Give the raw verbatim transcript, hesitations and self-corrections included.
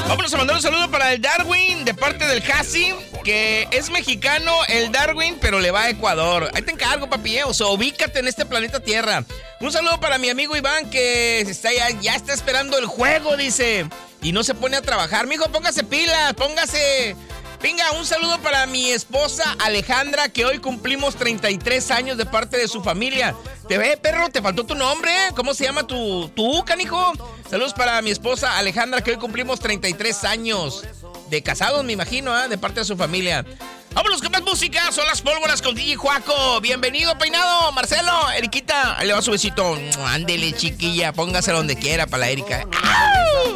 Vámonos a mandar un saludo para el Darwin de parte del Casi, que es mexicano el Darwin, pero le va a Ecuador. Ahí te encargo, papi, eh, o sea, ubícate en este planeta Tierra. Un saludo para mi amigo Iván, que está ya, ya está esperando el juego, dice, y no se pone a trabajar. Mijo, póngase pilas, póngase... Venga, un saludo para mi esposa Alejandra, que hoy cumplimos treinta y tres años de parte de su familia. ¿Te ve, perro? ¿Te faltó tu nombre? ¿Cómo se llama tu, tu canijo? Saludos para mi esposa Alejandra, que hoy cumplimos treinta y tres años de casados, me imagino, ¿eh? De parte de su familia. Vámonos con más música, son las pólvoras con D J Juaco. Bienvenido, peinado, Marcelo, Eriquita. Ahí le va su besito. Ándele, chiquilla, póngase donde quiera para la Erika. ¡Au!